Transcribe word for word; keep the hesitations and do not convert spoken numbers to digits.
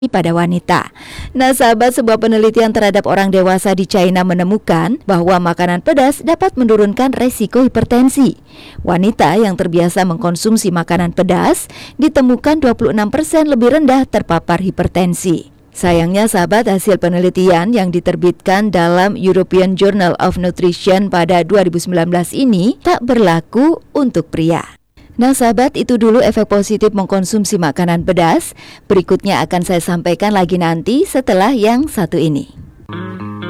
pada wanita. Nah, sahabat, sebuah penelitian terhadap orang dewasa di China menemukan bahwa makanan pedas dapat menurunkan resiko hipertensi. Wanita yang terbiasa mengkonsumsi makanan pedas ditemukan dua puluh enam persen lebih rendah terpapar hipertensi. Sayangnya, sahabat, hasil penelitian yang diterbitkan dalam European Journal of Nutrition pada dua ribu sembilan belas ini tak berlaku untuk pria. Nah, sahabat, itu dulu efek positif mengkonsumsi makanan pedas. Berikutnya akan saya sampaikan lagi nanti setelah yang satu ini.